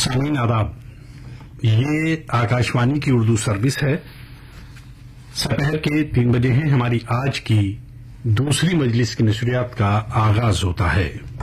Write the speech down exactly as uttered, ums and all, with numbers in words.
सामीन आदाब, ये आकाशवाणी की उर्दू सर्विस है। दोपहर के तीन बजे हैं हमारी आज की दूसरी मजलिस की नशरियात का आगाज होता है।